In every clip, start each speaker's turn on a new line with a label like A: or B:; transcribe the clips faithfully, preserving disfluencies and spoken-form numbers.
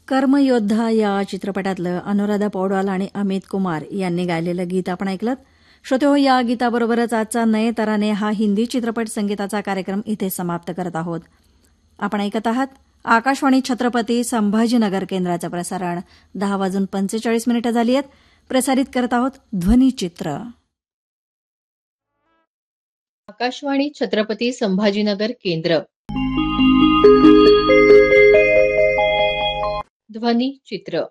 A: कर्मयोद्धा या चित्रपटातलं अनुराधा पौडवाल आणि अमित कुमार यांनी गायलेलं गीत आपण ऐकलं. श्रोतेहो, या गीताबरोबरच आजचा नये तराने हा हिंदी चित्रपट संगीताचा कार्यक्रम इथे समाप्त करत आहोत. आपण ऐकत आहात आकाशवाणी छत्रपती संभाजीनगर केंद्राचं प्रसारण. दहा वाजून पंचेचाळीस मिनिटं झाली आहेत. प्रसारित करत आहोत ध्वनिचित्र.
B: आकाशवाणी छत्रपती संभाजीनगर केंद्र. ध्वनी चित्र.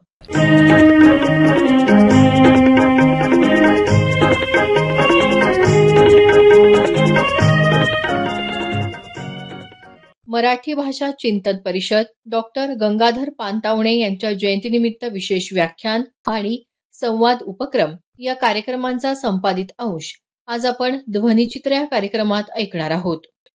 B: मराठी भाषा चिंतन परिषद डॉक्टर गंगाधर पानतावणे यांच्या जयंतीनिमित्त विशेष व्याख्यान आणि संवाद उपक्रम या कार्यक्रमांचा संपादित अंश आज आपण ध्वनिचित्र या कार्यक्रमात ऐकणार आहोत.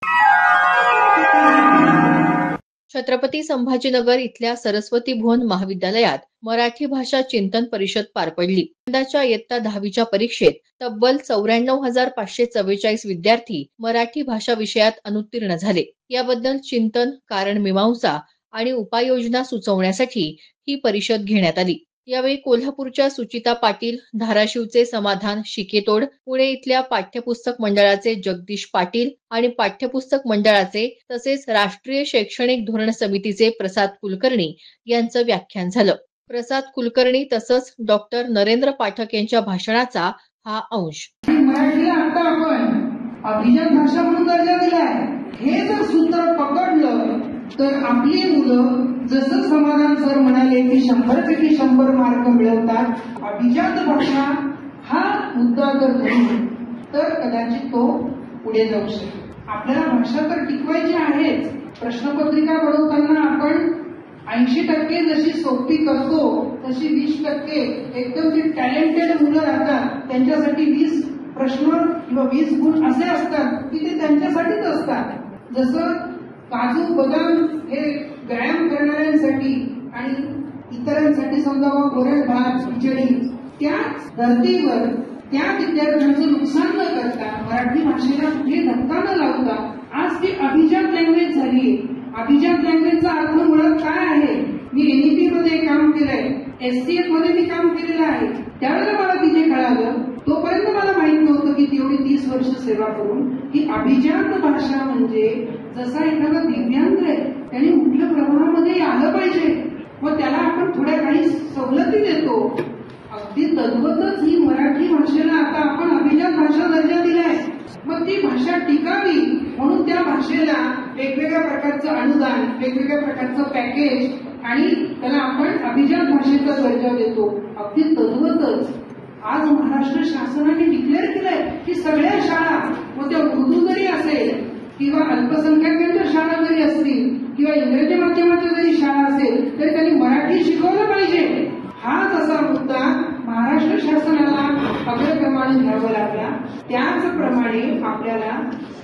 B: छत्रपती संभाजीनगर इथल्या सरस्वती भुवन महाविद्यालयात मराठी भाषा चिंतन परिषद पार पडली. यंदाच्या इयत्ता दहावीच्या परीक्षेत तब्बल चौऱ्याण्णव हजार पाचशे चव्वेचाळीस विद्यार्थी मराठी भाषा विषयात अनुत्तीर्ण झाले. याबद्दल चिंतन, कारण मीमांसा आणि उपाययोजना सुचवण्यासाठी ही परिषद घेण्यात आली. यावेळी कोल्हापूरच्या सुचिता पाटील, धाराशिवचे समाधान शिकेतोड, पुणे इथल्या पाठ्यपुस्तक मंडळाचे जगदीश पाटील आणि पाठ्यपुस्तक मंडळाचे तसेच राष्ट्रीय शैक्षणिक धोरण समितीचे प्रसाद कुलकर्णी यांचं व्याख्यान झालं. प्रसाद कुलकर्णी तसंच डॉक्टर नरेंद्र पाठक यांच्या भाषणाचा हा अंश.
C: मराठीला आता आपण अभिजात भाषा म्हणून दर्जा दिलाय. हे जर सूत्र पकडलं तर आपली मुलं जसं समाधान सर म्हणाले की शंभर पैकी शंभर मार्क मिळवतात. अभिजात भाषा हा मुद्दा जर धरून तर कदाचित तो पुढे जाऊ शकेल. आपल्याला भाषा तर टिकवायची आहेच. प्रश्नपत्रिका बनवताना आपण ऐंशी टक्के जशी सोपी करतो तशी वीस टक्के एकदम जे टॅलेंटेड मुलं राहतात त्यांच्यासाठी वीस प्रश्न किंवा वीस गुण असे असतात की ते त्यांच्यासाठीच असतात. जसं काजू बदाम हे व्यायाम करणाऱ्यांसाठी आणि इतरांसाठी समजा वरण भात खिचडी, त्याच धर्तीवर त्या विद्यार्थ्यांचं नुकसान न करता मराठी भाषेला कुठे धक्का न लावता आज ती अभिजात लँग्वेज झाली. अभिजात लँग्वेजचा अर्थ मुळात काय आहे? मी एनईपी मध्ये काम केलंय, एससीएफ मध्ये मी काम केलेलं आहे. त्यावेळेला मला तिथे कळालं, तोपर्यंत मला माहित नव्हतं की तेवढी तीस वर्ष सेवा करून की अभिजात भाषा म्हणजे जसा एखादा दिव्यांग आहे त्याने मुख्य प्रवाहामध्ये आलं पाहिजे व त्याला आपण थोड्या काही सवलती देतो. अगदी तद्वतच ही मराठी भाषेला आता आपण अभिजात भाषा दर्जा दिलाय. मग ती भाषा टिकावी म्हणून त्या भाषेला वेगवेगळ्या प्रकारचं अनुदान, वेगवेगळ्या प्रकारचं पॅकेज आणि त्याला आपण अभिजात भाषेचा दर्जा देतो. अगदी तद्वतच आज महाराष्ट्र शासनाने डिक्लेअर केलंय की सगळ्या शाळा, मग त्या उर्दू जरी असेल किंवा अल्पसंख्याकांच्या शाळा जरी असतील किंवा इंग्रजी माध्यमाच्या जरी शाळा असेल तरी त्यांनी मराठी शिकवलं पाहिजे. हाच असा मुद्दा महाराष्ट्र शासनाला अग्रक्रमाने घ्यावा लागला. त्याचप्रमाणे आपल्याला